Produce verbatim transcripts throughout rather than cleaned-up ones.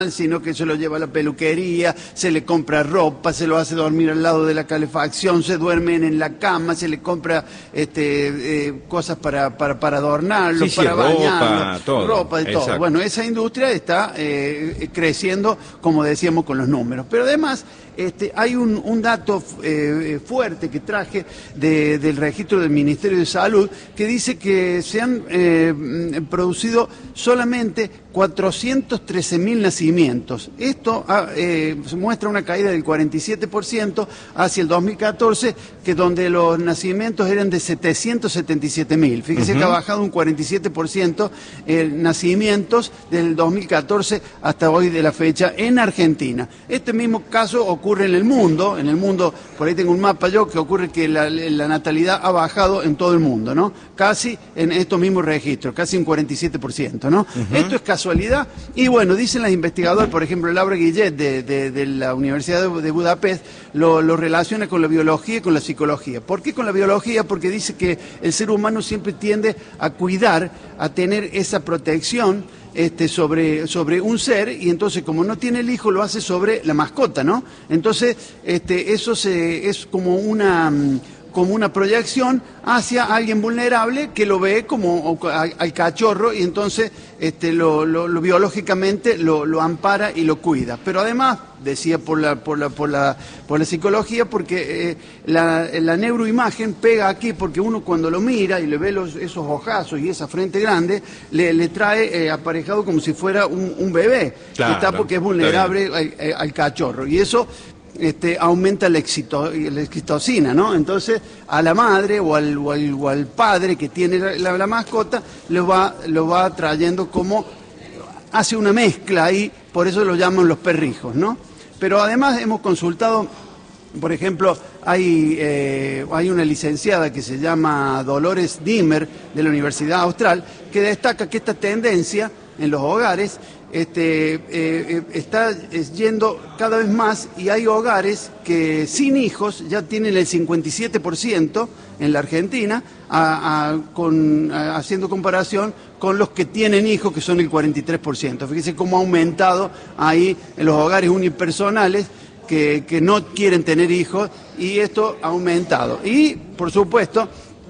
sino que se lo lleva a la peluquería, se le compra ropa, se lo hace dormir al lado de la calefacción, se duermen en la cama, se le compra este, eh, cosas para, para, para adornarlo, sí, para sí, bañarlo, ropa, todo. ropa de todo. Exacto. Bueno, esa industria está eh, creciendo, como decíamos, con los números. Pero además, este, hay un, un dato eh, fuerte que traje de, del registro del Ministerio de Salud, que dice que se han eh, producido solamente cuatrocientos trece mil nacimientos. Esto eh, muestra una caída del cuarenta y siete por ciento hacia el dos mil catorce, que donde los nacimientos eran de setecientos setenta y siete mil. Fíjese uh-huh. que ha bajado un cuarenta y siete por ciento eh, nacimientos del dos mil catorce hasta hoy de la fecha en Argentina. Este mismo caso ocurre en el mundo, en el mundo, por ahí tengo un mapa yo, que ocurre que la, la natalidad ha bajado en todo el mundo, ¿no? Casi en estos mismos registros, casi un cuarenta y siete por ciento, ¿no? Uh-huh. Esto es casualidad. Y bueno, dicen las investigadoras, por ejemplo, Laura Guillet de, de, de la Universidad de, de Budapest, lo, lo relaciona con la biología y con la psicología. ¿Por qué con la biología? Porque dice que el ser humano siempre tiende a cuidar, a tener esa protección Este, sobre, sobre un ser, y entonces como no tiene el hijo lo hace sobre la mascota, ¿no? Entonces este, eso se, es como una, como una proyección hacia alguien vulnerable que lo ve como al, al cachorro, y entonces este, lo, lo, lo biológicamente lo, lo ampara y lo cuida. Pero además, decía por la, por la, por la, por la psicología, porque eh, la, la neuroimagen pega aquí, porque uno cuando lo mira y le ve los, esos ojazos y esa frente grande, le, le trae eh, aparejado como si fuera un, un bebé, claro, que está porque es vulnerable al, al cachorro, y eso Este, aumenta la, excito, la excitocina, ¿no? Entonces a la madre o al, o al, o al padre que tiene la, la, la mascota lo va, lo va trayendo, como hace una mezcla ahí, por eso lo llaman los perrijos, ¿no? Pero además hemos consultado, por ejemplo, hay, eh, hay una licenciada que se llama Dolores Dimmer de la Universidad Austral, que destaca que esta tendencia en los hogares Este, eh, está yendo cada vez más, y hay hogares que sin hijos ya tienen el cincuenta y siete por ciento en la Argentina, a, a, con, a, haciendo comparación con los que tienen hijos, que son el cuarenta y tres por ciento. Fíjense cómo ha aumentado ahí en los hogares unipersonales que, que no quieren tener hijos, y esto ha aumentado. Y, por supuesto,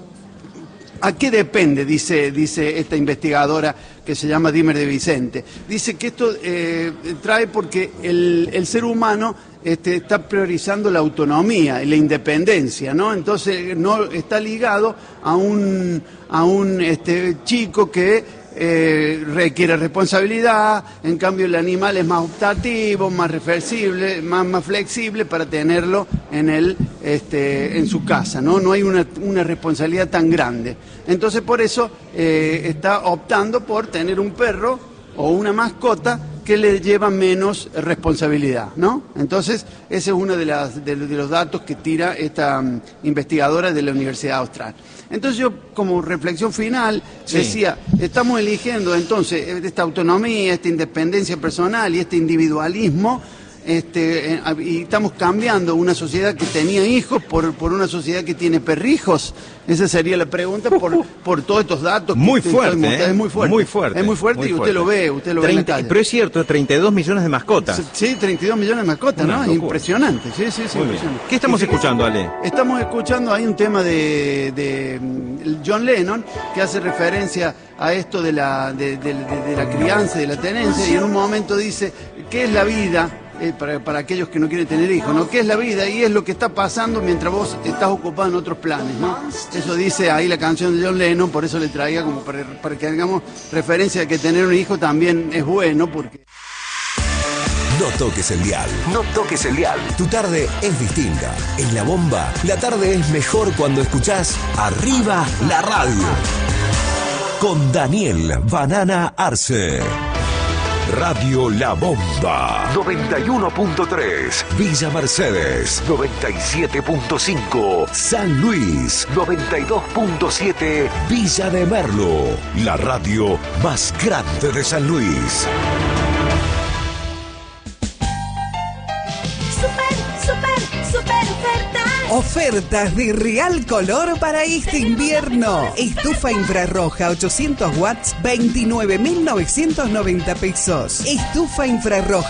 ¿a qué depende? Dice, dice esta investigadora que se llama Dimmer de Vicente. Dice que esto eh, trae porque el, el ser humano este, está priorizando la autonomía y la independencia, ¿no? Entonces no está ligado a un, a un este, chico que Eh, requiere responsabilidad. En cambio el animal es más optativo, más reflexible, más, más flexible para tenerlo en, el, este, en su casa, ¿no? No hay una, una responsabilidad tan grande. Entonces por eso eh, está optando por tener un perro o una mascota que le lleva menos responsabilidad, ¿no? Entonces ese es uno de, las, de, de los datos que tira esta um, investigadora de la Universidad Austral. Entonces yo, como reflexión final, sí. decía, estamos eligiendo entonces esta autonomía, esta independencia personal y este individualismo, este, y estamos cambiando una sociedad que tenía hijos por, por una sociedad que tiene perrijos. Esa sería la pregunta por, por todos estos datos. Muy que fuerte, ¿eh? Es muy fuerte. Muy fuerte. Es muy fuerte muy y usted fuerte. lo ve, usted lo treinta, ve en la calle. Pero es cierto, treinta y dos millones de mascotas. Sí, treinta y dos millones de mascotas, una ¿no? Locura. Impresionante. Sí, sí, sí, impresionante. ¿Qué estamos escuchando, Ale? Estamos escuchando, hay un tema de, de John Lennon que hace referencia a esto de la, de, de, de, de la crianza, de la tenencia, y en un momento dice, ¿qué es la vida? Eh, para, para aquellos que no quieren tener hijos, ¿no? ¿Qué es la vida? Y es lo que está pasando mientras vos estás ocupado en otros planes, ¿no? Eso dice ahí la canción de John Lennon, por eso le traía como para, para que hagamos referencia a que tener un hijo también es bueno, porque... No toques el dial. No toques el dial. Tu tarde es distinta. En La Bomba, la tarde es mejor cuando escuchás Arriba la Radio. Con Daniel Banana Arce. Radio La Bomba noventa y uno punto tres, Villa Mercedes noventa y siete punto cinco, San Luis noventa y dos punto siete, Villa de Merlo, la radio más grande de San Luis. Super, super, super ofertas. Ofertas de Real Color para este invierno. Estufa infrarroja ochocientos watts, veintinueve mil novecientos noventa pesos. Estufa infrarroja